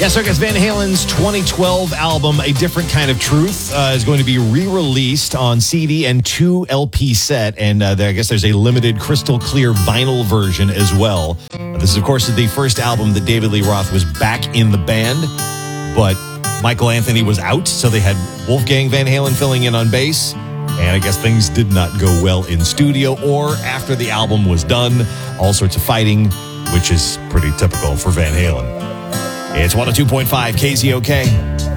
Yeah, so I guess Van Halen's 2012 album, A Different Kind of Truth, is going to be re-released on CD and 2 LP set. And I guess there's a limited crystal clear vinyl version as well. This is, of course, the first album that David Lee Roth was back in the band. But Michael Anthony was out, so they had Wolfgang Van Halen filling in on bass. And I guess things did not go well in studio or after the album was done. All sorts of fighting, which is pretty typical for Van Halen. It's 102.5 KZOK.